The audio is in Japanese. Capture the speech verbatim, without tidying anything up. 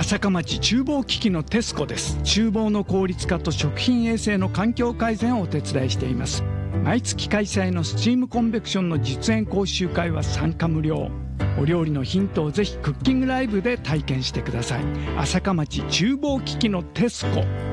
朝霞町厨房機器のテスコです。厨房の効率化と食品衛生の環境改善をお手伝いしています。毎月開催のスチームコンベクションの実演講習会は参加無料。お料理のヒントをぜひクッキングライブで体験してください。朝霞町厨房機器のテスコ。